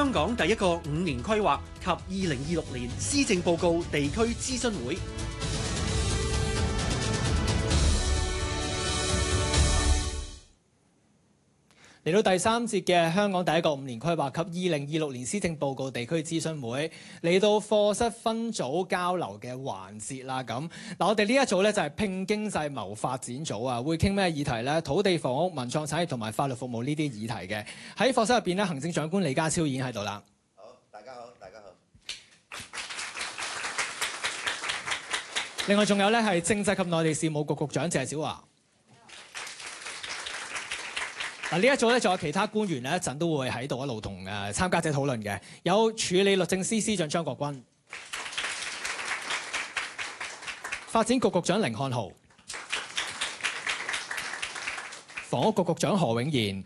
香港第一個5年規劃及2026年施政報告地區諮詢會。 嚟到第三節嘅香港第一個5年規劃及2026年施政報告地區諮詢會，嚟到課室分組交流嘅環節啦。我哋呢一組咧就係拼經濟謀發展組啊，會傾咩議題呢？土地房屋、文創產業同埋法律服務呢啲議題嘅。喺課室入邊咧，行政長官李家超已經喺度啦。 好，大家好，大家好。 另外仲有咧係政制及內地事務局局長謝小華。呢一組咧，仲有其他官員咧，一陣都會喺度一路同參加者討論嘅。有署理律政司司長張國軍、發展局局長甯漢豪、房屋局局長何永賢、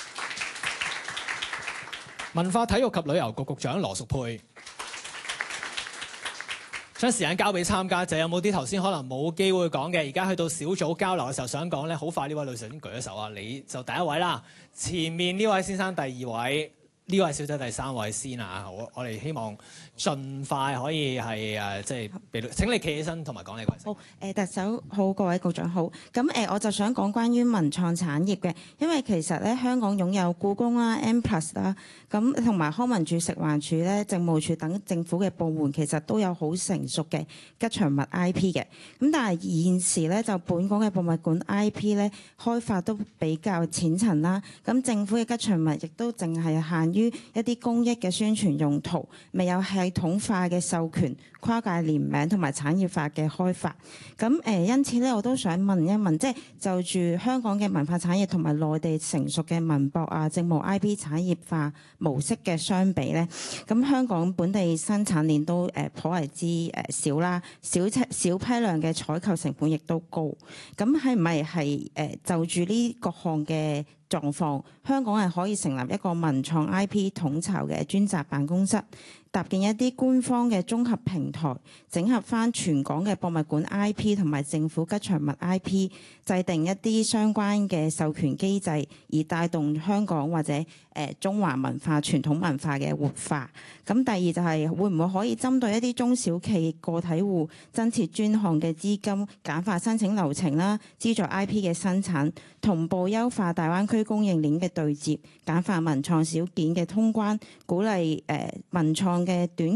文化體育及旅遊局局長羅淑佩。將時間交俾參加者，有冇啲頭先可能冇機會講嘅？而家去到小組交流嘅時候，想講咧，好快呢位女士已經舉咗手啊！你就第一位啦，前面呢位先生第二位，呢位小姐第三位先啊！我哋希望盡快可以係即係俾到，請你企起身同埋講你個。 好，特首好，各位局長好。咁我就想講關於文創產業嘅，因為其實咧香港擁有故宮啦、M+ 啦，咁同埋康文署、食環署咧、政務處等政府嘅部門，其實都有好成熟嘅吉祥物 IP 嘅。咁但係現時咧就本港嘅博物館 IP 咧開發都比較淺層啦。咁政府嘅吉祥物亦都淨係限於一啲公益嘅宣傳用途，未有系統化嘅授權、跨界聯名同埋產業化嘅開發。咁因此咧，我都想問一問，即係就住香港嘅文化產業同埋內地成熟嘅文博啊、政務 IP 產業化模式嘅相比咧，咁香港本地生產鏈都頗為之少啦，小批量嘅採購成本亦都高。咁係唔係就住呢各項嘅狀況，香港係可以成立一個文創 IP 統籌嘅專責辦公室，搭建一啲官方嘅綜合平台，整合翻全港嘅博物館 IP 同埋政府吉祥物 IP， 制定一啲相關嘅授權機制，而帶動香港或者中華文化、傳統文化嘅活化。咁第二就係會唔會可以針對一啲中小企個體戶增設專項嘅資金，簡化申請流程啦，資助 IP 嘅生產，同步優化大灣區供應鏈嘅對接，簡化文創小件嘅通關，鼓勵文創嘅短